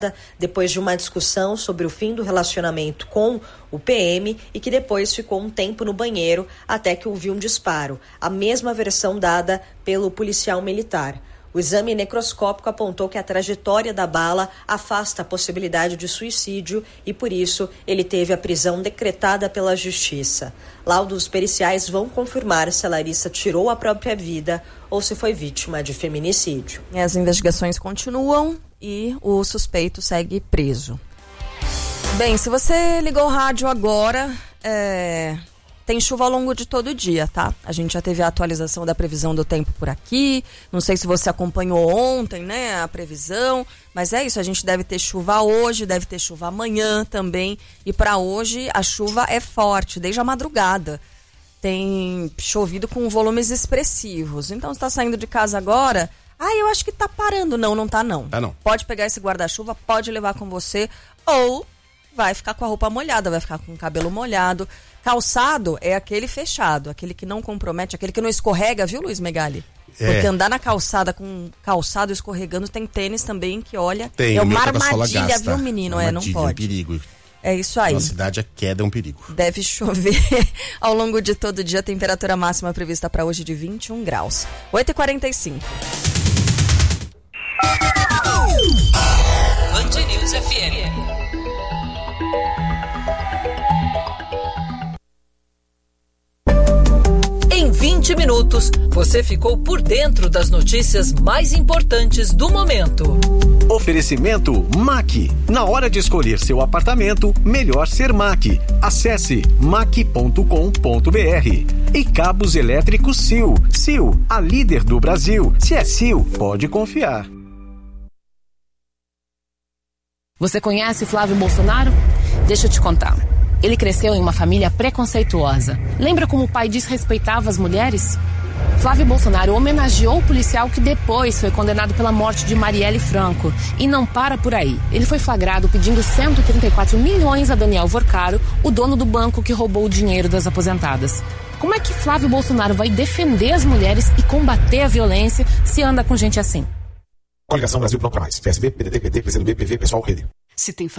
depois de uma discussão sobre o fim do relacionamento com o PM e que depois ficou um tempo no banheiro até que ouviu um disparo, a mesma versão dada pelo policial militar. O exame necroscópico apontou que a trajetória da bala afasta a possibilidade de suicídio e, por isso, ele teve a prisão decretada pela Justiça. Laudos periciais vão confirmar se a Larissa tirou a própria vida ou se foi vítima de feminicídio. As investigações continuam e o suspeito segue preso. Bem, se você ligou o rádio agora, tem chuva ao longo de todo o dia, tá? A gente já teve a atualização da previsão do tempo por aqui. Não sei se você acompanhou ontem, né, a previsão. Mas é isso, a gente deve ter chuva hoje, deve ter chuva amanhã também. E para hoje a chuva é forte, desde a madrugada. Tem chovido com volumes expressivos. Então, você está saindo de casa agora... eu acho que tá parando. Não, não tá não. Tá não. Pode pegar esse guarda-chuva, pode levar com você. Ou vai ficar com a roupa molhada, vai ficar com o cabelo molhado. Calçado é aquele fechado, aquele que não compromete, aquele que não escorrega, viu, Luiz Megali? Porque andar na calçada com calçado escorregando, tem tênis também que, olha, é uma armadilha, viu, menino? Não pode. É um perigo. É isso aí. Na cidade a queda é um perigo. Deve chover ao longo de todo o dia. A temperatura máxima prevista para hoje de 21 graus. 8h45. Band News FM. Em 20 minutos, você ficou por dentro das notícias mais importantes do momento. Oferecimento MAC. Na hora de escolher seu apartamento, melhor ser MAC. Acesse mac.com.br. E cabos elétricos Sil. Sil, a líder do Brasil. Se é Sil, pode confiar. Você conhece Flávio Bolsonaro? Deixa eu te contar. Ele cresceu em uma família preconceituosa. Lembra como o pai desrespeitava as mulheres? Flávio Bolsonaro homenageou o policial que depois foi condenado pela morte de Marielle Franco. E não para por aí. Ele foi flagrado pedindo 134 milhões a Daniel Vorcaro, o dono do banco que roubou o dinheiro das aposentadas. Como é que Flávio Bolsonaro vai defender as mulheres e combater a violência se anda com gente assim? Coligação Brasil Não Pra Mais. PSB, PDT, PT, PCdoB, PV, Pessoal, Rede. Se tem